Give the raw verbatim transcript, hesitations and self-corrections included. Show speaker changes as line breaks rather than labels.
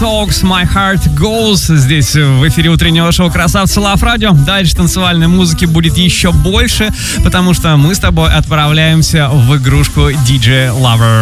Talks, My Heart Goes. Здесь в эфире утреннего шоу «Красавцы Лав Радио». Дальше танцевальной музыки будет еще больше, потому что мы с тобой отправляемся в игрушку ди джей Lover.